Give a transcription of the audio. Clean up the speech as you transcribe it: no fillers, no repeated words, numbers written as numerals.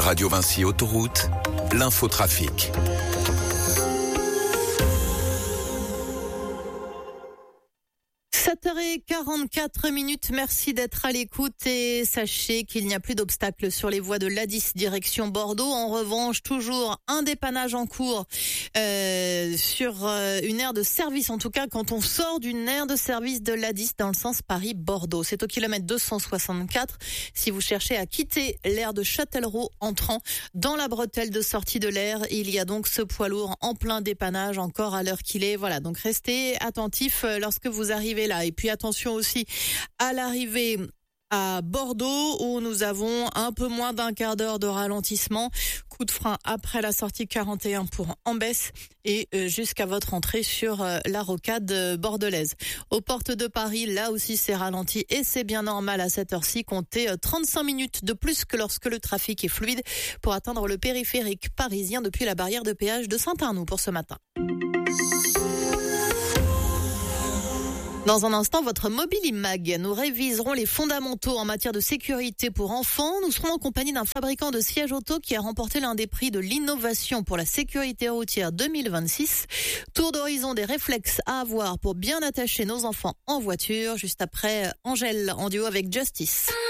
Radio Vinci Autoroute, l'infotrafic. « 7h44, merci d'être à l'écoute et sachez qu'il n'y a plus d'obstacles sur les voies de l'A10 direction Bordeaux. En revanche, toujours un dépannage en cours sur une aire de service, en tout cas quand on sort d'une aire de service de l'A10 dans le sens Paris-Bordeaux. C'est au kilomètre 264 si vous cherchez à quitter l'aire de Châtellerault entrant dans la bretelle de sortie de l'aire. Il y a donc ce poids lourd en plein dépannage encore à l'heure qu'il est. Voilà, donc restez attentifs lorsque vous arrivez là. Et puis attention aussi à l'arrivée à Bordeaux où nous avons un peu moins d'un quart d'heure de ralentissement. Coup de frein après la sortie 41 pour Ambès et jusqu'à votre entrée sur la rocade bordelaise. Aux portes de Paris, là aussi c'est ralenti et c'est bien normal à cette heure-ci. Comptez 35 minutes de plus que lorsque le trafic est fluide pour atteindre le périphérique parisien depuis la barrière de péage de Saint-Arnoux pour ce matin. Dans un instant, votre Mobilimag. Nous réviserons les fondamentaux en matière de sécurité pour enfants. Nous serons en compagnie d'un fabricant de sièges auto qui a remporté l'un des prix de l'innovation pour la sécurité routière 2026. Tour d'horizon des réflexes à avoir pour bien attacher nos enfants en voiture. Juste après, Angèle en duo avec Justice.